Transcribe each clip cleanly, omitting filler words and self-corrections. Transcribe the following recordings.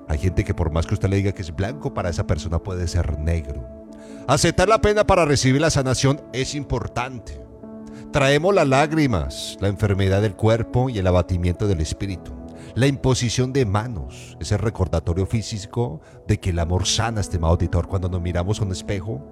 Hay gente que por más que usted le diga que es blanco, para esa persona puede ser negro. Aceptar la pena para recibir la sanación es importante. Traemos las lágrimas, la enfermedad del cuerpo y el abatimiento del espíritu. La imposición de manos es el recordatorio físico de que el amor sana, estimado auditor. Cuando nos miramos a un espejo,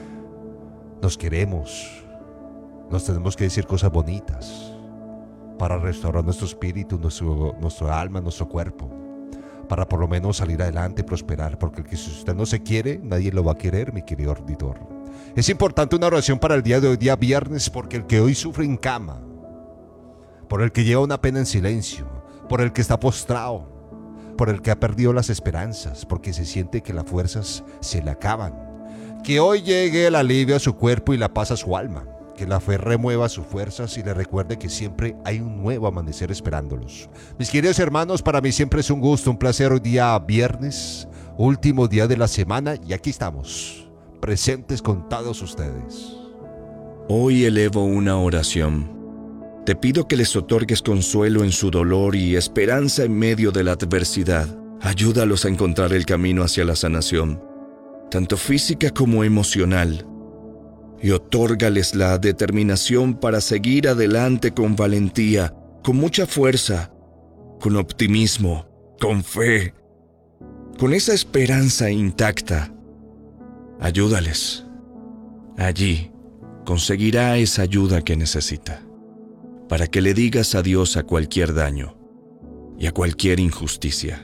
nos queremos, nos tenemos que decir cosas bonitas para restaurar nuestro espíritu, nuestro alma, nuestro cuerpo, para por lo menos salir adelante y prosperar, porque si usted no se quiere, nadie lo va a querer, mi querido auditor. Es importante una oración para el día de hoy, día viernes, porque el que hoy sufre en cama, por el que lleva una pena en silencio, por el que está postrado, por el que ha perdido las esperanzas, porque se siente que las fuerzas se le acaban, que hoy llegue el alivio a su cuerpo y la paz a su alma, que la fe remueva sus fuerzas y le recuerde que siempre hay un nuevo amanecer esperándolos. Mis queridos hermanos, para mí siempre es un gusto, un placer. Hoy día viernes, último día de la semana, y aquí estamos, presentes con todos ustedes. Hoy elevo una oración. Te pido que les otorgues consuelo en su dolor y esperanza en medio de la adversidad. Ayúdalos a encontrar el camino hacia la sanación, tanto física como emocional, y otórgales la determinación para seguir adelante con valentía, con mucha fuerza, con optimismo, con fe, con esa esperanza intacta. Ayúdales. Allí conseguirá esa ayuda que necesita, para que le digas adiós a cualquier daño y a cualquier injusticia.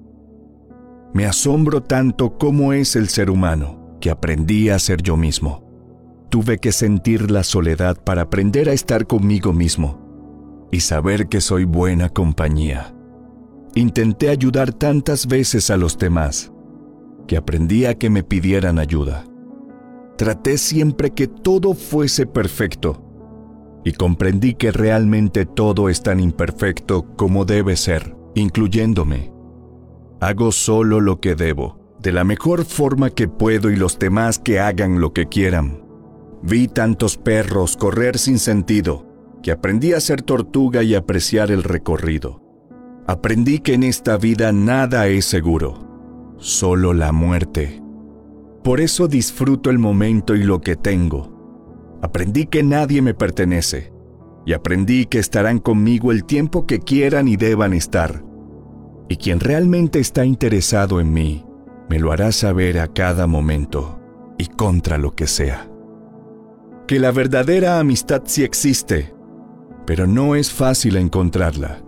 Me asombro tanto cómo es el ser humano, que aprendí a ser yo mismo. Tuve que sentir la soledad para aprender a estar conmigo mismo y saber que soy buena compañía. Intenté ayudar tantas veces a los demás, que aprendí a que me pidieran ayuda. Traté siempre que todo fuese perfecto, y comprendí que realmente todo es tan imperfecto como debe ser, incluyéndome. Hago solo lo que debo, de la mejor forma que puedo, y los demás que hagan lo que quieran. Vi tantos perros correr sin sentido, que aprendí a ser tortuga y apreciar el recorrido. Aprendí que en esta vida nada es seguro, solo la muerte. Por eso disfruto el momento y lo que tengo. Aprendí que nadie me pertenece, y aprendí que estarán conmigo el tiempo que quieran y deban estar. Y quien realmente está interesado en mí, me lo hará saber a cada momento, y contra lo que sea. Que la verdadera amistad sí existe, pero no es fácil encontrarla.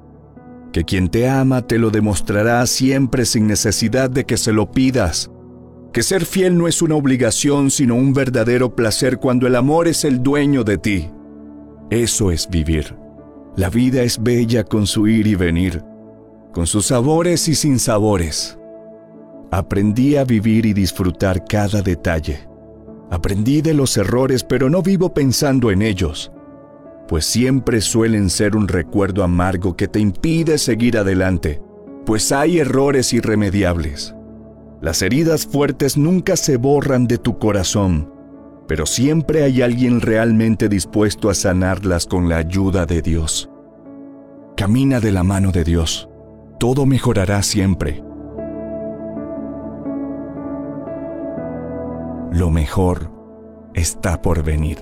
Que quien te ama te lo demostrará siempre sin necesidad de que se lo pidas. Que ser fiel no es una obligación, sino un verdadero placer cuando el amor es el dueño de ti. Eso es vivir. La vida es bella con su ir y venir, con sus sabores y sinsabores. Aprendí a vivir y disfrutar cada detalle. Aprendí de los errores, pero no vivo pensando en ellos, pues siempre suelen ser un recuerdo amargo que te impide seguir adelante, pues hay errores irremediables. Las heridas fuertes nunca se borran de tu corazón, pero siempre hay alguien realmente dispuesto a sanarlas con la ayuda de Dios. Camina de la mano de Dios. Todo mejorará siempre. Lo mejor está por venir.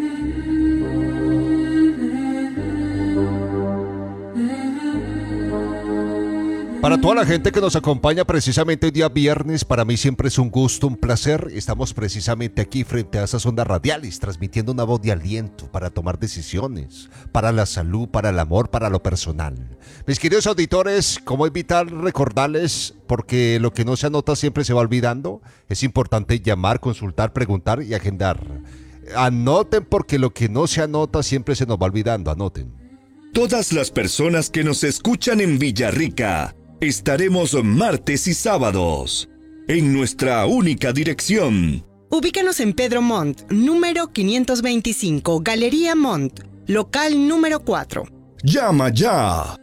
Para toda la gente que nos acompaña precisamente hoy día viernes, para mí siempre es un gusto, un placer. Estamos precisamente aquí frente a esas ondas radiales, transmitiendo una voz de aliento para tomar decisiones, para la salud, para el amor, para lo personal. Mis queridos auditores, como es vital recordarles, porque lo que no se anota siempre se va olvidando, es importante llamar, consultar, preguntar y agendar. Anoten, porque lo que no se anota siempre se nos va olvidando, anoten. Todas las personas que nos escuchan en Villarrica, estaremos martes y sábados en nuestra única dirección. Ubícanos en Pedro Montt, número 525, Galería Montt, local número 4. ¡Llama ya!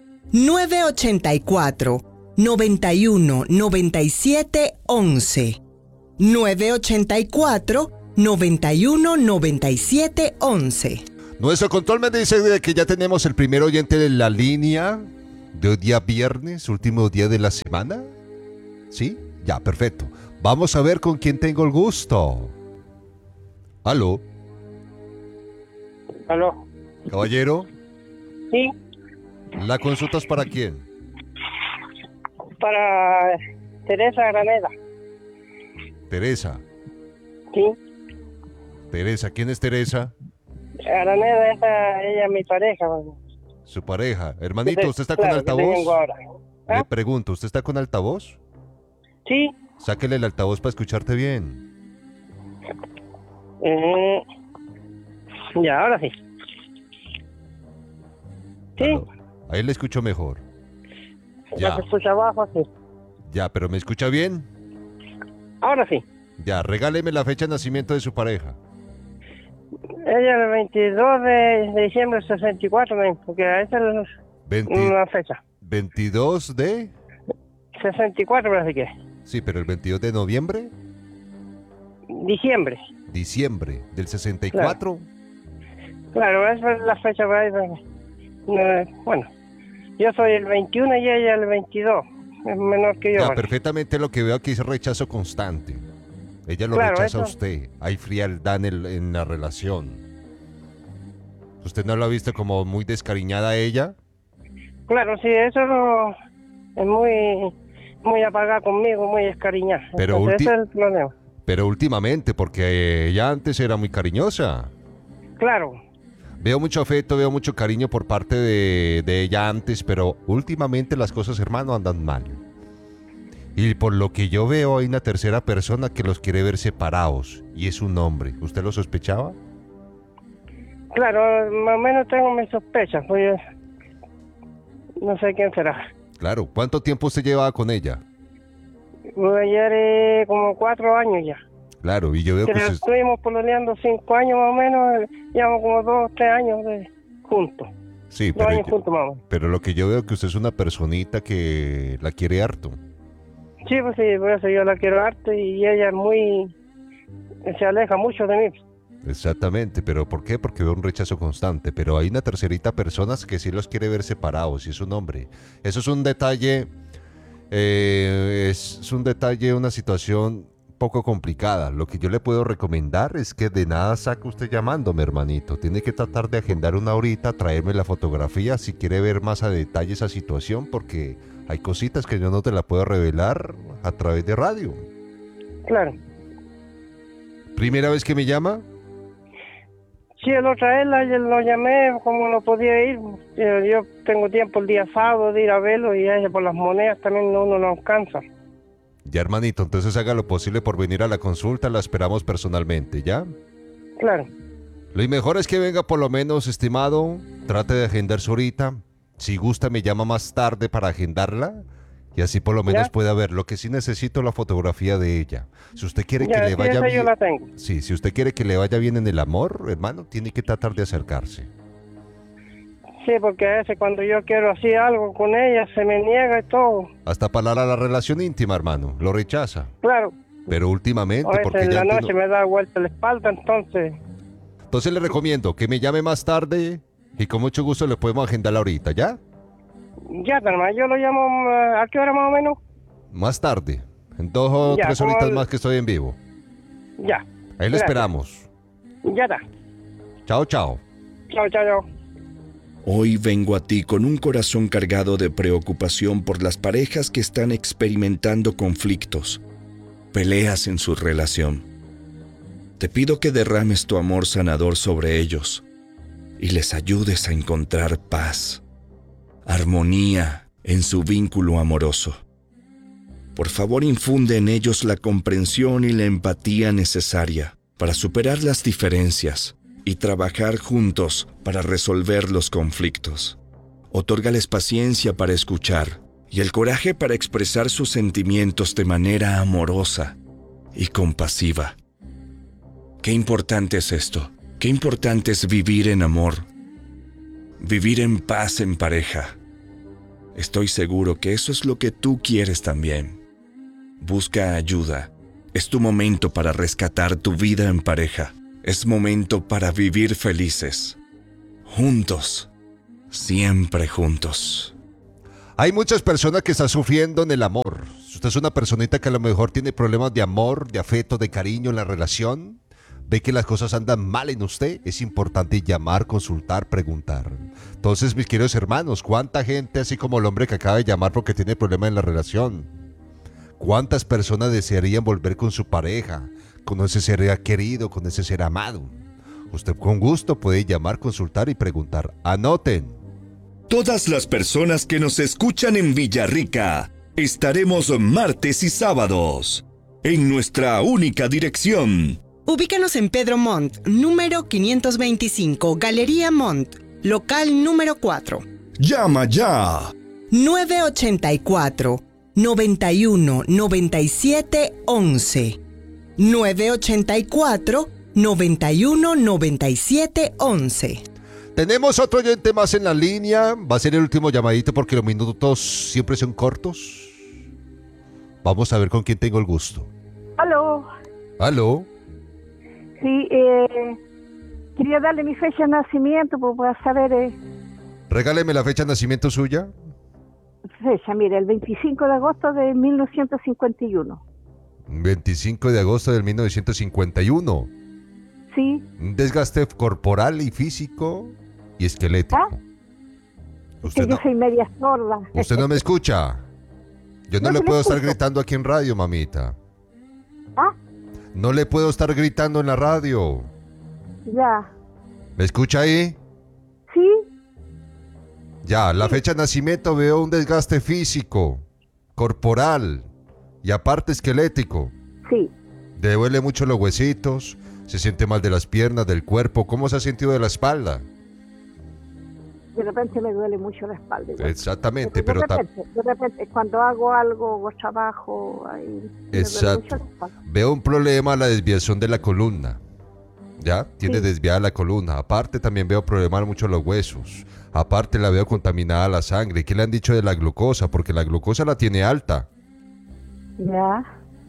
984 91 97 11. 984 91 97 11. Nuestro control me dice de que ya tenemos el primer oyente de la línea de hoy día viernes, último día de la semana. ¿Sí? Ya, perfecto. Vamos a ver con quién tengo el gusto. ¿Aló? ¿Aló? Caballero, Sí, ¿la consulta es para quién? para Teresa Graneda. Teresa. Sí, Teresa, ¿quién es Teresa? Graneda, ella es mi pareja. Bueno. Su pareja. Hermanito, ¿usted está con Claro, que altavoz? tengo ahora. Le ¿Ah? pregunto, ¿usted está con altavoz? Sí. Sáquele el altavoz para escucharte bien. Ya, ahora sí. Sí, Aló. Ahí le escucho mejor. ya Ya, se escucha abajo, sí. ya, pero ¿me escucha bien? Ahora sí. Ya, regáleme la fecha de nacimiento de su pareja. Ella el 22 de diciembre del 64, porque esa es 20 una fecha. 22 de... 64 parece que es. Sí, pero el 22 de noviembre, Diciembre. diciembre del 64. Claro, esa es la fecha por ahí. Bueno, yo soy el 21 y ella el 22. Es menor que yo. Ya, bueno. perfectamente lo que veo aquí es rechazo constante. Ella lo Claro, rechaza a eso. usted. Hay frialdad en la relación. ¿Usted no la ha visto como muy descariñada a ella? Claro, sí, eso es muy apagada conmigo, muy escariñada. Pero Entonces, ese es el problema. Pero últimamente, porque ella antes era muy cariñosa. Claro, Veo mucho afecto, veo mucho cariño por parte de ella antes, pero últimamente las cosas, hermano, andan mal. Y por lo que yo veo hay una tercera persona que los quiere ver separados, y es un hombre. ¿Usted lo sospechaba? claro, más o menos tengo mis sospechas, pues no sé quién será. Claro. ¿Cuánto tiempo usted llevaba con ella? Ayer como 4 años ya. Claro, y yo veo que Pero usted... estuvimos pololeando 5 años más o menos, llevamos como 2 o 3 años juntos. Sí, 2 años yo- juntos, mamá. pero lo que yo veo que usted es una personita que la quiere harto. Sí, pues sí, por eso yo la quiero harto y ella se aleja mucho de mí. Exactamente, pero ¿por qué? Porque veo un rechazo constante, pero hay una tercerita persona que sí los quiere ver separados y es un hombre. Eso es un detalle, es un detalle, una situación poco complicada. Lo que yo le puedo recomendar es que de nada saque usted llamándome, hermanito. Tiene que tratar de agendar una horita, traerme la fotografía si quiere ver más a detalle esa situación, porque hay cositas que yo no te la puedo revelar a través de radio. Claro. ¿Primera vez que me llama? Sí, el otra vez ayer lo llamé, como no podía ir. Yo tengo tiempo el día sábado de ir a verlo y a ella por las monedas también uno no alcanza. Ya, hermanito, entonces haga lo posible por venir a la consulta, la esperamos personalmente, ¿ya? Claro, Lo mejor es que venga por lo menos, estimado, trate de agendar su horita. Si gusta, me llama más tarde para agendarla y así por lo menos ¿Ya? pueda ver. Lo que sí necesito la fotografía de ella. Si usted quiere que ya, le sí, vaya esa yo bien... la tengo. Sí, si usted quiere que le vaya bien en el amor, hermano, tiene que tratar de acercarse. Sí, porque a veces cuando yo quiero hacer algo con ella se me niega y todo. Hasta para la relación íntima, hermano, lo rechaza. Claro, Pero últimamente, a veces porque en ya la antes noche no- me da vuelta la espalda, entonces... Entonces le recomiendo que me llame más tarde y con mucho gusto le podemos agendar ahorita, ¿ya? Ya, hermano, yo lo llamo, ¿a qué hora más o menos? Más tarde, en 2 o Ya, 3 como horitas el- más que estoy en vivo. Ya. Ahí le Gracias. esperamos. Ya está. Chao, chao. Chao, chao, chao. Hoy vengo a ti con un corazón cargado de preocupación por las parejas que están experimentando conflictos, peleas en su relación. Te pido que derrames tu amor sanador sobre ellos y les ayudes a encontrar paz, armonía en su vínculo amoroso. Por favor, infunde en ellos la comprensión y la empatía necesaria para superar las diferencias y trabajar juntos para resolver los conflictos. Otórgales paciencia para escuchar y el coraje para expresar sus sentimientos de manera amorosa y compasiva. Qué importante es esto. Qué importante es vivir en amor. Vivir en paz en pareja. Estoy seguro que eso es lo que tú quieres también. Busca ayuda. Es tu momento para rescatar tu vida en pareja. Es momento para vivir felices. Juntos. Siempre juntos. Hay muchas personas que están sufriendo en el amor. Usted es una personita que a lo mejor tiene problemas de amor, de afecto, de cariño en la relación. Ve que las cosas andan mal en usted. Es importante llamar, consultar, preguntar. Entonces, mis queridos hermanos, ¿cuánta gente, así como el hombre que acaba de llamar porque tiene problemas en la relación? ¿Cuántas personas desearían volver con su pareja, con ese ser querido, con ese ser amado? Usted con gusto puede llamar, consultar y preguntar. Anoten. Todas las personas que nos escuchan en Villarrica, estaremos martes y sábados en nuestra única dirección. Ubícanos en Pedro Montt, número 525, Galería Montt, local número 4. ¡Llama ya! 984 91 97 11. 984 91 97 11. Tenemos otro oyente más en la línea. Va a ser el último llamadito porque los minutos siempre son cortos. Vamos a ver con quién tengo el gusto. Aló. ¿Aló? Sí, quería darle mi fecha de nacimiento pues, para saber... Regáleme la fecha de nacimiento suya. Fecha, mire, el 25 de agosto de 1951. 25 de agosto del 1951. Sí. Un desgaste corporal y físico y esquelético. ¿Ah? Usted Que yo no, soy media sorda. usted no me escucha. Yo no No, le sí le puedo estar escucho. gritando aquí en radio, mamita. ¿Ah? No le puedo estar gritando en la radio. Ya. ¿Me escucha ahí? ¿Sí? Ya, la fecha de nacimiento veo un desgaste físico, corporal y aparte esquelético. Sí. Le duele mucho los huesitos, se siente mal de las piernas, del cuerpo. ¿Cómo se ha sentido de la espalda? De repente me duele mucho la espalda. igual. Exactamente, de pero repente, cuando hago algo o trabajo, ahí me duele mucho la exacto. espalda. Veo un problema, la desviación de la columna. ¿Ya? Tiene Sí. desviada la columna. Aparte también veo problemas mucho los huesos. Aparte la veo contaminada la sangre. ¿Qué le han dicho de la glucosa? Porque la glucosa la tiene alta. Ya.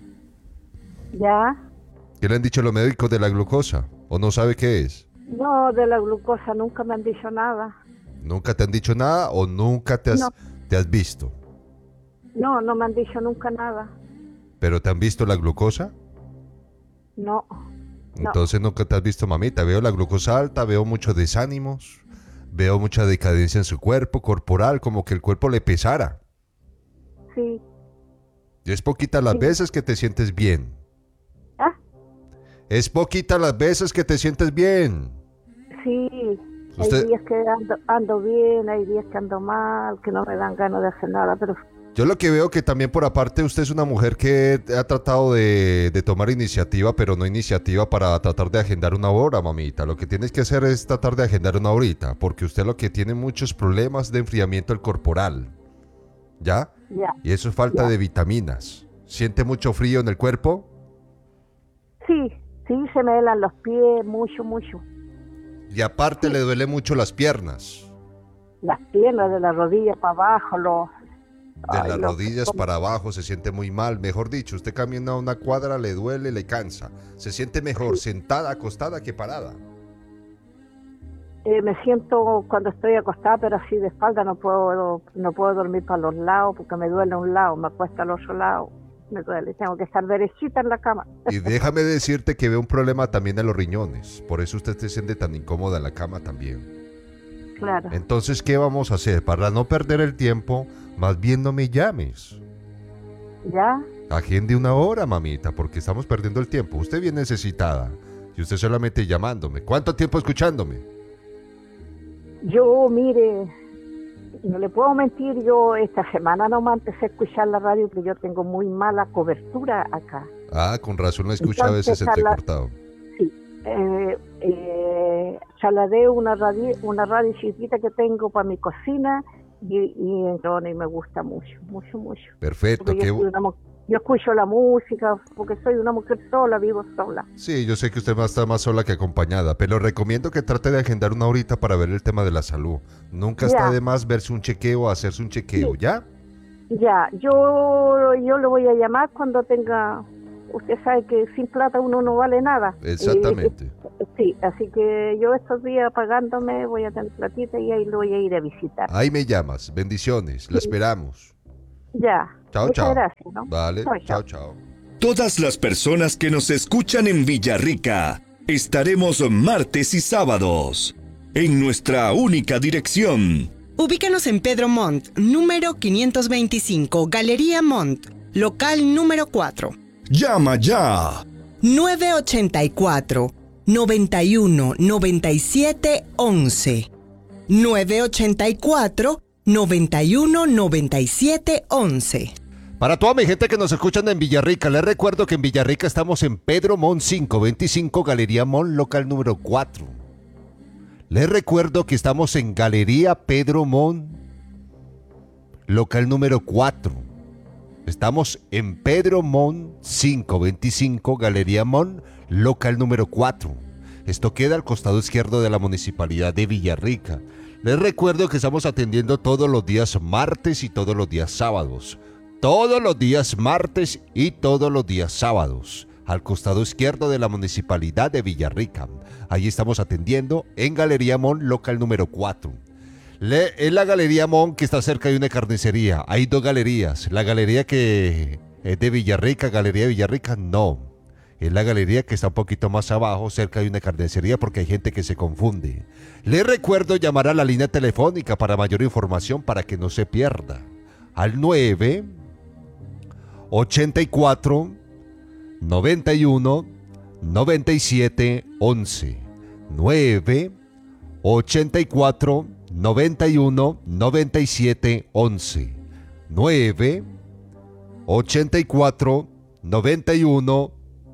Ya. ¿Qué le han dicho los médicos de la glucosa? ¿O no sabe qué es? No, de la glucosa nunca me han dicho nada. ¿Nunca te han dicho nada o nunca te has, No. te has visto? No, no me han dicho nunca nada. ¿Pero te han visto la glucosa? No. No. Entonces nunca te has visto, mamita. Veo la glucosa alta, veo muchos desánimos, veo mucha decadencia en su cuerpo corporal, como que el cuerpo le pesara. Sí. Y es poquita las Sí. veces que te sientes bien. ¿Ah? Es poquita las veces que te sientes bien. Sí. Usted- Hay días que ando bien, hay días que ando mal, que no me dan ganas de hacer nada, pero Yo lo que veo que también por aparte usted es una mujer que ha tratado de tomar iniciativa, pero no iniciativa para tratar de agendar una hora, mamita. Lo que tienes que hacer es tratar de agendar una horita, porque usted lo que tiene muchos problemas de enfriamiento del corporal. ¿Ya? ya. Y eso es falta Ya. de vitaminas. ¿Siente mucho frío en el cuerpo? Sí, sí, se me helan los pies, mucho, mucho. Y aparte le duele mucho las piernas. Las piernas de la rodilla para abajo, De Ay, las no, rodillas ¿cómo? para abajo se siente muy mal. Mejor dicho, usted camina una cuadra, le duele, le cansa. Se siente mejor sentada, acostada que parada. Me siento cuando estoy acostada, pero así de espalda no puedo dormir para los lados porque me duele un lado, me acuesto al otro lado, me duele, tengo que estar derechita en la cama. Y déjame decirte que veo un problema también en los riñones. Por eso usted se siente tan incómoda en la cama también. Claro. Entonces, ¿qué vamos a hacer? Para no perder el tiempo, más bien no me llames. ¿Ya? Agende una hora, mamita, porque estamos perdiendo el tiempo. Usted bien necesitada y usted solamente llamándome. ¿Cuánto tiempo escuchándome? Yo, mire, no le puedo mentir, yo esta semana nomás empecé a escuchar la radio porque yo tengo muy mala cobertura acá. Ah, con razón la escucha a veces Entonces, entrecortado. Sí. Trasladé una radio chiquita que tengo para mi cocina y entonces y me gusta mucho, mucho, mucho. Perfecto. Porque yo escucho la música porque soy una mujer sola, vivo sola. Sí, yo sé que usted va a estar más sola que acompañada, pero recomiendo que trate de agendar una horita para ver el tema de la salud. Nunca está Ya. de más verse un chequeo, hacerse un chequeo, Sí. ¿ya? Ya, yo le voy a llamar cuando tenga... Usted sabe que sin plata uno no vale nada. Exactamente. Sí, así que yo estos días pagándome voy a tener platita y ahí lo voy a ir a visitar. Ahí me llamas. Bendiciones. La esperamos. Ya. Chao, Muchas chao. gracias, ¿no? Vale, Chao, chao, chao. chao. Todas las personas que nos escuchan en Villarrica, estaremos martes y sábados en nuestra única dirección. Ubícanos en Pedro Montt, número 525, Galería Montt, local número 4. ¡Llama ya! 984 91 97 11. 984 91 97 11. Para toda mi gente que nos escuchan en Villarrica, les recuerdo que en Villarrica estamos en Pedro Montt 525, Galería Montt, local número 4. Les recuerdo que estamos en Galería Pedro Montt, local número 4. Estamos en Pedro Montt 525, Galería Montt, local número 4. Esto queda al costado izquierdo de la Municipalidad de Villarrica. Les recuerdo que estamos atendiendo todos los días martes y todos los días sábados. Todos los días martes y todos los días sábados. Al costado izquierdo de la Municipalidad de Villarrica. Ahí estamos atendiendo en Galería Montt, local número 4. En la Galería Montt, que está cerca de una carnicería. Hay dos galerías. La galería que es de Villarrica, Galería de Villarrica, no. Es la galería que está un poquito más abajo, cerca de una carnicería, porque hay gente que se confunde. Les recuerdo llamar a la línea telefónica para mayor información, para que no se pierda. Al 984 91 97 11. 984 91 97 11. 984 91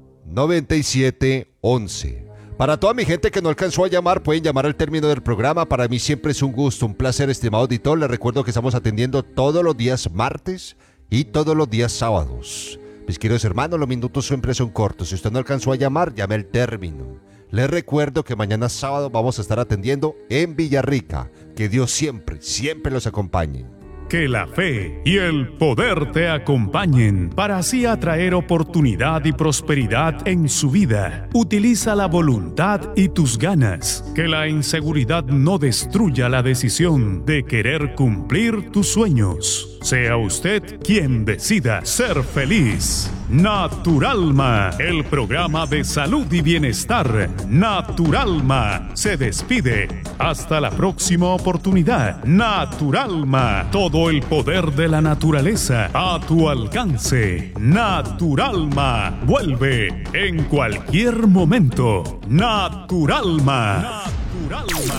97 11. Para toda mi gente que no alcanzó a llamar, pueden llamar al término del programa. Para mí siempre es un gusto, un placer, estimado auditor. Les recuerdo que estamos atendiendo todos los días martes y todos los días sábados. Mis queridos hermanos, los minutos siempre son cortos. Si usted no alcanzó a llamar, llame al término. Les recuerdo que mañana sábado vamos a estar atendiendo en Villarrica. Que Dios siempre, siempre los acompañe. Que la fe y el poder te acompañen para así atraer oportunidad y prosperidad en su vida. Utiliza la voluntad y tus ganas. Que la inseguridad no destruya la decisión de querer cumplir tus sueños. Sea usted quien decida ser feliz. Naturalma, el programa de salud y bienestar. Naturalma se despide. Hasta la próxima oportunidad. Naturalma, todo el poder de la naturaleza a tu alcance. Naturalma, vuelve en cualquier momento. Naturalma. Naturalma.